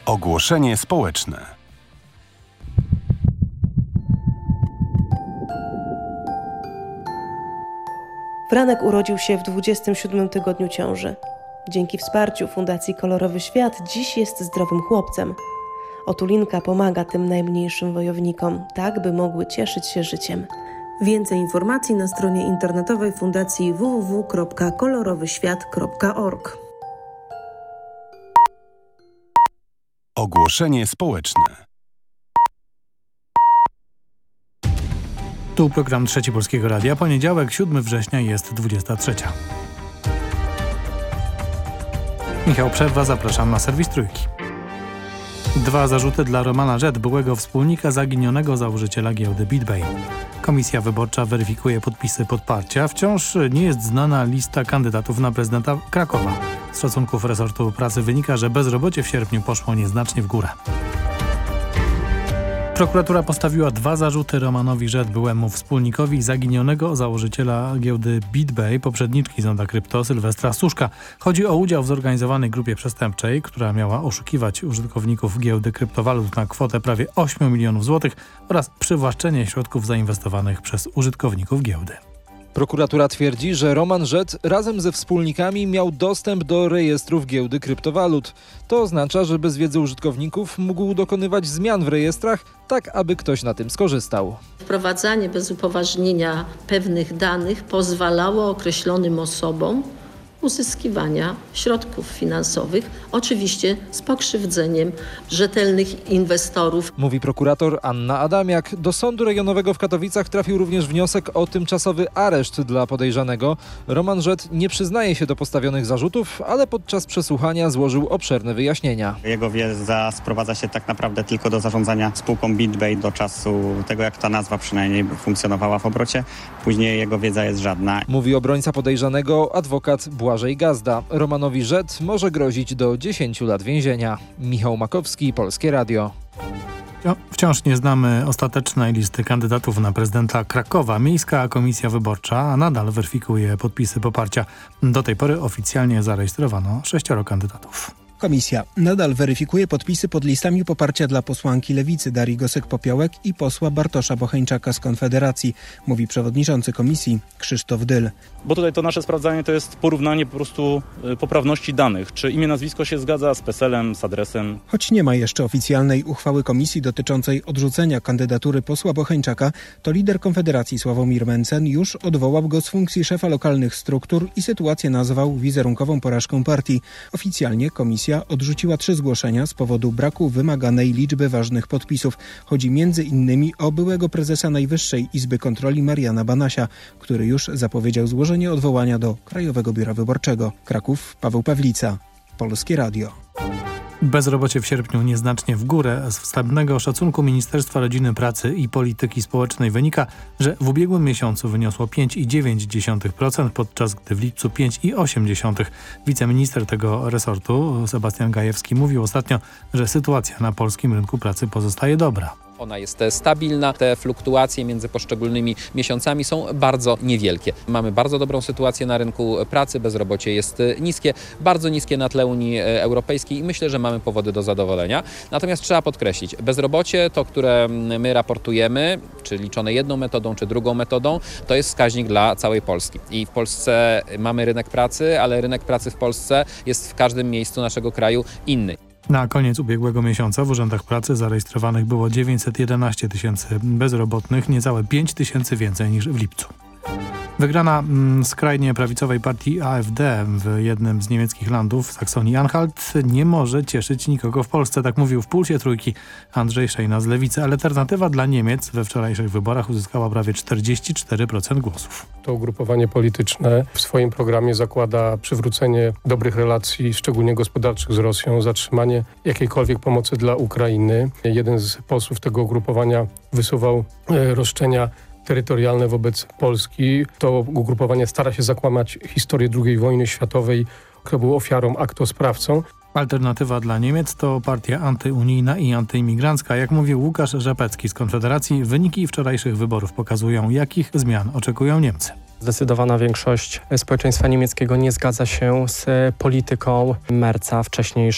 Ogłoszenie społeczne. Franek urodził się w 27 tygodniu ciąży. Dzięki wsparciu Fundacji Kolorowy Świat dziś jest zdrowym chłopcem. Otulinka pomaga tym najmniejszym wojownikom, tak by mogły cieszyć się życiem. Więcej informacji na stronie internetowej Fundacji www.kolorowyświat.org. Ogłoszenie społeczne. Tu program Trzeci Polskiego Radia. Poniedziałek, 7 września, jest 23. Michał Przerwa, zapraszam na serwis Trójki. 2 zarzuty dla Romana Rzet, byłego wspólnika zaginionego założyciela giełdy BitBay. Komisja wyborcza weryfikuje podpisy poparcia. Wciąż nie jest znana lista kandydatów na prezydenta Krakowa. Z szacunków resortu pracy wynika, że bezrobocie w sierpniu poszło nieznacznie w górę. Prokuratura postawiła 2 zarzuty Romanowi Rzet, byłemu wspólnikowi zaginionego założyciela giełdy BitBay, poprzedniczki Zonda Krypto Sylwestra Suszka. Chodzi o udział w zorganizowanej grupie przestępczej, która miała oszukiwać użytkowników giełdy kryptowalut na kwotę prawie 8 milionów złotych oraz przywłaszczenie środków zainwestowanych przez użytkowników giełdy. Prokuratura twierdzi, że Roman Rzet razem ze wspólnikami miał dostęp do rejestrów giełdy kryptowalut. To oznacza, że bez wiedzy użytkowników mógł dokonywać zmian w rejestrach, tak aby ktoś na tym skorzystał. Wprowadzanie bez upoważnienia pewnych danych pozwalało określonym osobom uzyskiwania środków finansowych, oczywiście z pokrzywdzeniem rzetelnych inwestorów. Mówi prokurator Anna Adamiak. Do Sądu Rejonowego w Katowicach trafił również wniosek o tymczasowy areszt dla podejrzanego. Roman Rzet nie przyznaje się do postawionych zarzutów, ale podczas przesłuchania złożył obszerne wyjaśnienia. Jego wiedza sprowadza się tak naprawdę tylko do zarządzania spółką BitBay do czasu tego, jak ta nazwa przynajmniej funkcjonowała w obrocie. Później jego wiedza jest żadna. Mówi obrońca podejrzanego, adwokat Błażej Gazda. Romanowi Rzet może grozić do 10 lat więzienia. Michał Makowski, Polskie Radio. Wciąż nie znamy ostatecznej listy kandydatów na prezydenta Krakowa. Miejska Komisja Wyborcza nadal weryfikuje podpisy poparcia. Do tej pory oficjalnie zarejestrowano 6 kandydatów. Komisja nadal weryfikuje podpisy pod listami poparcia dla posłanki Lewicy Darii Gosek-Popiołek i posła Bartosza Bocheńczaka z Konfederacji, mówi przewodniczący komisji Krzysztof Dyl. Bo tutaj to nasze sprawdzanie to jest porównanie po prostu poprawności danych. Czy imię, nazwisko się zgadza z PESEL-em, z adresem. Choć nie ma jeszcze oficjalnej uchwały komisji dotyczącej odrzucenia kandydatury posła Bocheńczaka, to lider Konfederacji Sławomir Mencen już odwołał go z funkcji szefa lokalnych struktur i sytuację nazwał wizerunkową porażką partii. Oficjalnie komisja odrzuciła 3 zgłoszenia z powodu braku wymaganej liczby ważnych podpisów. Chodzi m.in. o byłego prezesa Najwyższej Izby Kontroli Mariana Banasia, który już zapowiedział złożenie odwołania do Krajowego Biura Wyborczego. Kraków, Paweł Pawlica, Polskie Radio. Bezrobocie w sierpniu nieznacznie w górę. Z wstępnego szacunku Ministerstwa Rodziny, Pracy i Polityki Społecznej wynika, że w ubiegłym miesiącu wyniosło 5,9%, podczas gdy w lipcu 5,8%. Wiceminister tego resortu, Sebastian Gajewski, mówił ostatnio, że sytuacja na polskim rynku pracy pozostaje dobra. Ona jest stabilna, te fluktuacje między poszczególnymi miesiącami są bardzo niewielkie. Mamy bardzo dobrą sytuację na rynku pracy, bezrobocie jest niskie, bardzo niskie na tle Unii Europejskiej i myślę, że mamy powody do zadowolenia. Natomiast trzeba podkreślić, bezrobocie, to które my raportujemy, czy liczone jedną metodą, czy drugą metodą, to jest wskaźnik dla całej Polski. I w Polsce mamy rynek pracy, ale rynek pracy w Polsce jest w każdym miejscu naszego kraju inny. Na koniec ubiegłego miesiąca w urzędach pracy zarejestrowanych było 911 tysięcy bezrobotnych, niecałe 5 tysięcy więcej niż w lipcu. Wygrana skrajnie prawicowej partii AfD w jednym z niemieckich landów, Saksonii-Anhalt, nie może cieszyć nikogo w Polsce. Tak mówił w Pulsie Trójki Andrzej Szejna z Lewicy. Alternatywa dla Niemiec we wczorajszych wyborach uzyskała prawie 44% głosów. To ugrupowanie polityczne w swoim programie zakłada przywrócenie dobrych relacji, szczególnie gospodarczych z Rosją, zatrzymanie jakiejkolwiek pomocy dla Ukrainy. Jeden z posłów tego ugrupowania wysuwał roszczenia terytorialne wobec Polski. To ugrupowanie stara się zakłamać historię II wojny światowej, kto był ofiarą, a kto sprawcą. Alternatywa dla Niemiec to partia antyunijna i antyimigrancka. Jak mówił Łukasz Rzepecki z Konfederacji, wyniki wczorajszych wyborów pokazują, jakich zmian oczekują Niemcy. Zdecydowana większość społeczeństwa niemieckiego nie zgadza się z polityką Merza, wcześniejszą